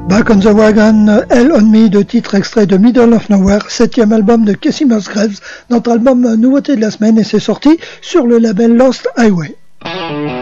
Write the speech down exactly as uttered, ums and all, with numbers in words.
Back on the Wagon, Hell on Me, de titre extrait de Middle of Nowhere, septième album de Casey Musgraves, notre album nouveauté de la semaine, et c'est sorti sur le label Lost Highway.